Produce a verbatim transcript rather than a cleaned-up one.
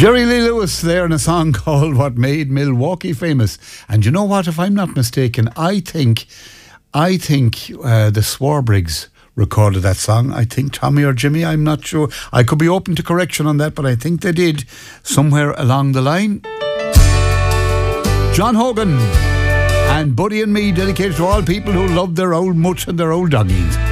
Jerry Lee Lewis there in a song called What Made Milwaukee Famous. And you know what, if I'm not mistaken, I think I think uh, the Swarbrigs recorded that song. I think Tommy or Jimmy, I'm not sure. I could be open to correction on that, but I think they did somewhere along the line. John Hogan and Buddy and Me, dedicated to all people who love their old mutt and their old doggies.